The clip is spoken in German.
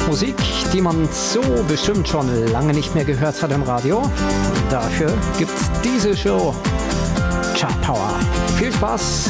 Musik, die man so bestimmt schon lange nicht mehr gehört hat im Radio. Dafür gibt's diese Show. Chart Power. Viel Spaß